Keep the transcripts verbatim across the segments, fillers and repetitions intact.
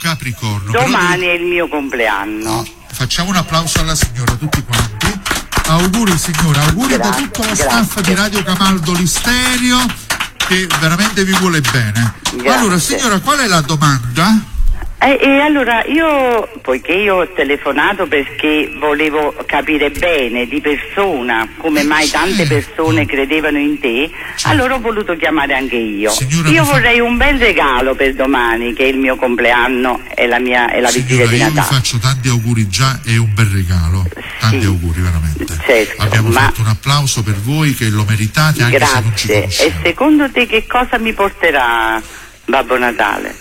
Capricorno. Domani devi... è il mio compleanno. No. Facciamo un applauso alla signora, tutti quanti. Auguri signora, auguri grazie, da tutto lo staff di Radio Camaldo Listerio, che veramente vi vuole bene. Grazie. Allora signora, qual è la domanda? Eh, e allora io, poiché io ho telefonato perché volevo capire bene di persona come mai tante persone credevano in te, certo. Allora ho voluto chiamare anche io. Signora, io vorrei fa... un bel regalo per domani, che è il mio compleanno e la mia è la Signora, vigilia di Natale. Io vi faccio tanti auguri già e un bel regalo. Tanti sì. auguri veramente. Certo, abbiamo ma... fatto un applauso per voi che lo meritate anche grazie. se non ci conosciamo. E secondo te che cosa mi porterà Babbo Natale?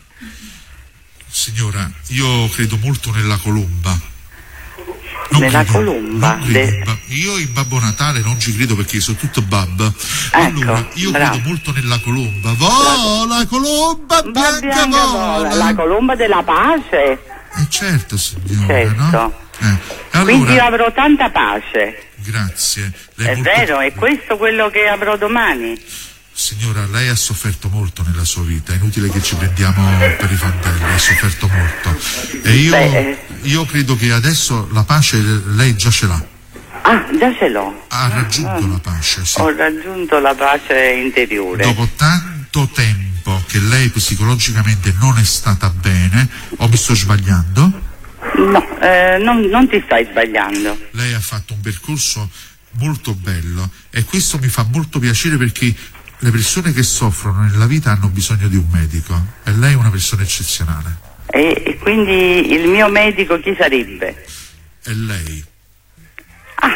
Signora, io credo molto nella colomba. Non nella credo, colomba? Non credo. De... Io in Babbo Natale non ci credo perché sono tutto babbo. Ecco, allora, io bravo. credo molto nella colomba. Vola, colomba bianca, bianca vola. La colomba della pace? Eh certo, signora, certo. no? Eh. Allora, quindi io avrò tanta pace. Grazie. Lei è molto... vero, è questo quello che avrò domani? Signora, lei ha sofferto molto nella sua vita, è inutile che ci prendiamo per i fondelli, ha sofferto molto. E io, Beh, io credo che adesso la pace lei già ce l'ha. Ah, già ce l'ho. Ha raggiunto ah, la pace, sì. Ho raggiunto la pace interiore. Dopo tanto tempo che lei psicologicamente non è stata bene, o mi sto sbagliando? No, eh, non, non ti stai sbagliando. Lei ha fatto un percorso molto bello e questo mi fa molto piacere perché le persone che soffrono nella vita hanno bisogno di un medico e lei è una persona eccezionale. E, e quindi il mio medico chi sarebbe? È lei. Ah,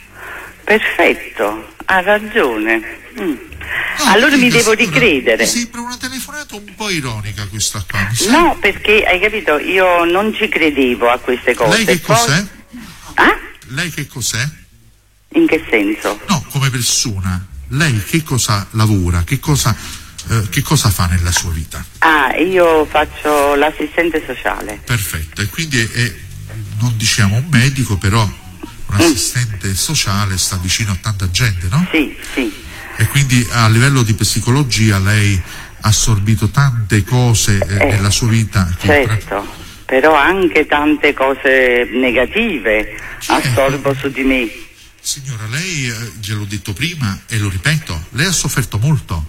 perfetto, ha ragione. Mm. Ah, allora mi devo ricredere. Mi sembra una telefonata un po' ironica questa qua. No, perché hai capito, io non ci credevo a queste cose. Lei che cos'è? Poi... Ah? Lei che cos'è? In che senso? No, come persona. Lei che cosa lavora? Che cosa, eh, che cosa fa nella sua vita? Ah, io faccio l'assistente sociale. Perfetto, e quindi è, è, non diciamo un medico, però un assistente mm. sociale sta vicino a tanta gente, no? Sì, sì. E quindi a livello di psicologia lei ha assorbito tante cose eh, eh, nella sua vita. Certo, pra... però anche tante cose negative Chi assorbo è? su di me. Signora, lei, eh, gliel'ho detto prima e lo ripeto, lei ha sofferto molto.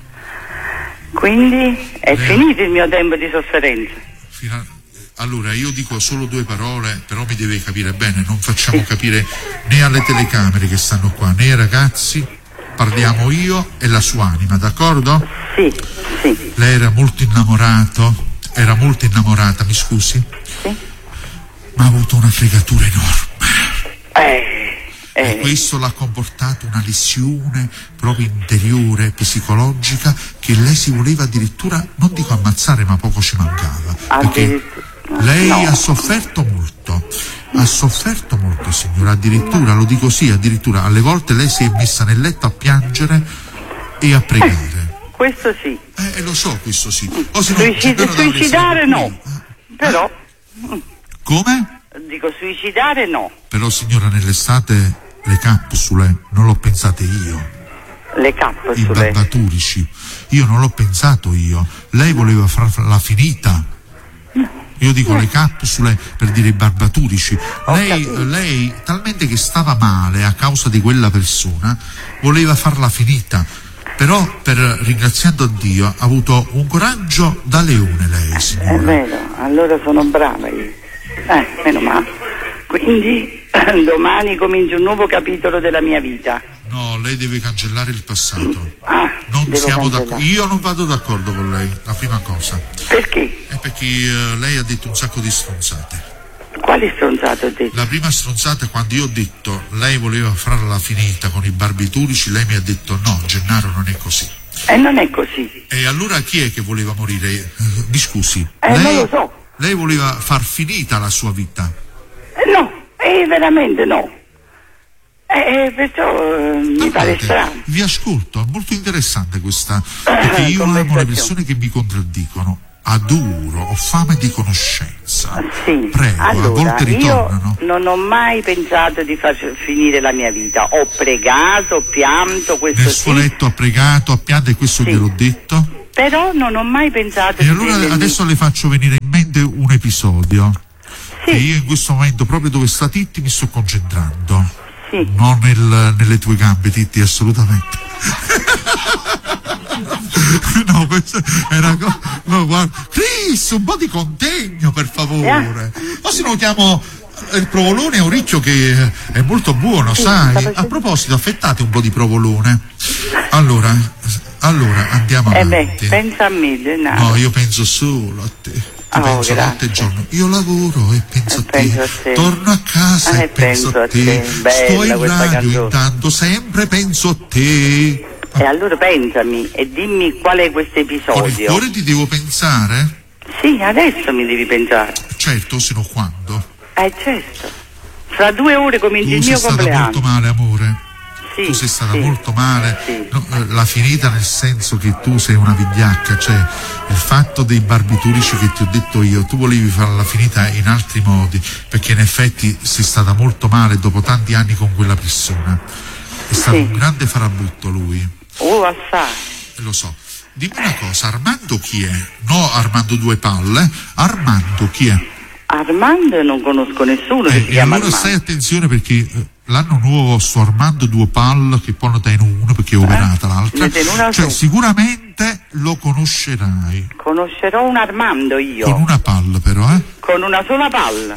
Quindi è lei... finito il mio tempo di sofferenza. Fino... Allora, io dico solo due parole, però mi deve capire bene, non facciamo sì. capire né alle telecamere che stanno qua, né ai ragazzi, parliamo io e la sua anima, d'accordo? Sì, sì. Lei era molto innamorato, era molto innamorata, mi scusi? Sì. Ma ha avuto una fregatura enorme. Eh... E questo l'ha comportato una lesione proprio interiore, psicologica, che lei si voleva addirittura, non dico ammazzare, ma poco ci mancava. Perché lei no. ha sofferto molto, ha sofferto molto, signora, addirittura, lo dico sì, addirittura, alle volte lei si è messa nel letto a piangere e a pregare. Eh, questo sì. Eh, lo so, questo sì. O se no, Suicid- suicidare no, però... Eh? Come? Dico suicidare no. Però signora, nell'estate le capsule non l'ho pensate io. Le capsule? I barbaturici. Io non l'ho pensato io. Lei voleva farla finita. No. Io dico no. le capsule per dire i barbaturici. Lei, lei, talmente che stava male a causa di quella persona, voleva farla finita. Però, per ringraziando Dio, ha avuto un coraggio da leone lei, signora. È vero, allora sono brava io. Eh, meno male. Quindi domani comincia un nuovo capitolo della mia vita. No, lei deve cancellare il passato. Ah, non siamo d'accordo. Io non vado d'accordo con lei, la prima cosa. Perché? È perché uh, lei ha detto un sacco di stronzate. Quali stronzate ho detto? La prima stronzata è quando io ho detto lei voleva farla finita con i barbiturici, lei mi ha detto no, Gennaro non è così. E non è così. E allora chi è che voleva morire? Uh, mi scusi. Eh, lei, non lo so. Lei voleva far finita la sua vita? Eh, no, eh, veramente no. Eh, perciò eh, mi pare strano. Vi ascolto, è molto interessante questa, perché io amo le persone che mi contraddicono. Adoro, ho fame di conoscenza. Sì. Prego, allora, a volte ritornano. Io non ho mai pensato di far finire la mia vita. Ho pregato, ho pianto, questo Nel suo sì. letto ha pregato, ha pianto e questo sì. gliel'ho detto. Però non ho mai pensato e di allora adesso le faccio venire in mente succede un episodio. Sì. E io in questo momento, proprio dove sta Titti, mi sto concentrando. Sì. Non nel, nelle tue gambe, Titti, assolutamente. No, questo era co- no, guarda. Chris, un po' di contegno, per favore. O se no chiamo il provolone, è un riccio che è molto buono, sì, sai. A proposito, affettate un po' di provolone. Allora, allora andiamo eh avanti. beh, pensa a me, Gennaro. No, io penso solo a te. Ti Oh, penso grazie. notte e giorno. Io lavoro e penso, E a, te. penso a te. Torno a casa Ah, e penso, penso a te. te. Bella Sto in questa radio canzone. intanto, sempre penso a te. E allora pensami e dimmi qual è questo Con il episodio. cuore ti devo pensare? Sì, adesso mi devi pensare. Certo, se no quando? Eh certo. Fra due ore comincia Tu il sei mio stata compleanno. molto male, amore. Sì, Tu sei stata sì, molto male. sì. No, eh, la finita nel senso che tu sei una vigliacca, cioè il fatto dei barbiturici che ti ho detto io, tu volevi fare la finita in altri modi, perché in effetti sei stata molto male dopo tanti anni con quella persona. È stato Sì. un grande farabutto lui. Oh, assai. Lo so. Dimmi una cosa, Armando chi è? No, Armando due palle. Armando chi è? Armando non conosco nessuno Eh, che si e chiama allora Armando. stai attenzione perché eh, l'anno nuovo sto Armando due palle che poi ne tengo uno perché è operata l'altra. ne tengo una Cioè tu. sicuramente lo conoscerai. Conoscerò un Armando io. Con una palla però, eh? Con una sola palla.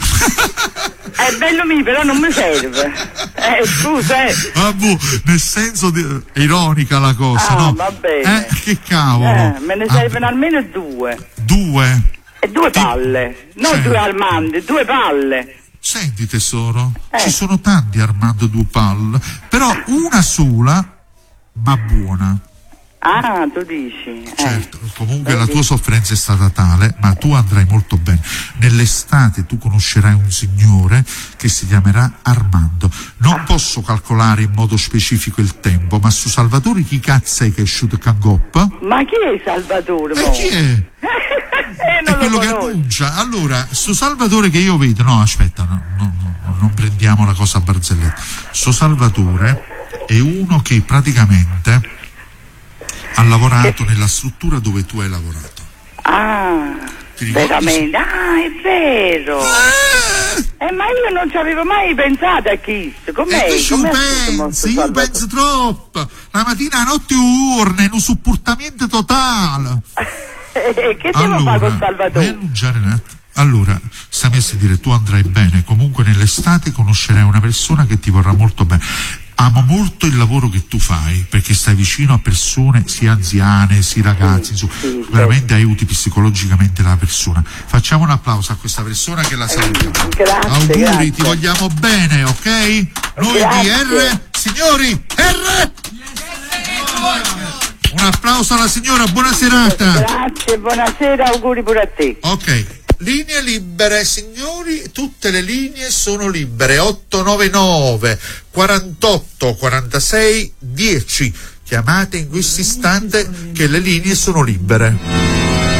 È bello mio, però non mi serve. Eh, scusa, eh. Ah, boh, nel senso di, è ironica la cosa, Ah, no? va bene. Eh, che cavolo. Eh, me ne Ah, servono almeno due. due. E due Ti- palle. Non Certo. due Armandi, due palle. Senti tesoro, Eh. ci sono tanti Armando Dupal, però una sola, ma buona. Ah, tu dici. Eh. Certo, comunque la tua sofferenza è stata tale, ma tu andrai molto bene. Nell'estate tu conoscerai un signore che si chiamerà Armando. Non posso calcolare in modo specifico il tempo, ma su Salvatore chi cazzo è che è uscito Cangoppa? Ma chi è Salvatore? E mo? chi è? Eh, È non quello lo che conosco. annuncia. Allora, sto Salvatore che io vedo, no aspetta, no, no, no, non prendiamo la cosa a barzelletta. Sto Salvatore è uno che praticamente ha lavorato nella struttura dove tu hai lavorato. Ah, Ti ricordi? veramente. Ah, è vero. Eh, ma io non ci avevo mai pensato a questo. Com'è? E tu ci Com'è pensi, questo io Salvatore? penso troppo. La mattina a notte urne, un supportamento totale. Eh, che devo fare con vai Salvatore? a annunciare un attimo. Allora, stammi a sentire, tu andrai bene, comunque nell'estate conoscerai una persona che ti vorrà molto bene. Amo molto il lavoro che tu fai, perché stai vicino a persone sia anziane, sia ragazzi, insomma, sì, veramente aiuti psicologicamente la persona. Facciamo un applauso a questa persona che la salutiamo. grazie, Auguri, grazie. ti vogliamo bene, ok? Noi di Grazie. R, signori, R! Un applauso alla signora, buona serata. Grazie, buonasera, auguri pure a te. Ok, linee libere, signori, tutte le linee sono libere. otto nove nove quarantotto quarantasei dieci. Chiamate in questo istante che le linee sono libere.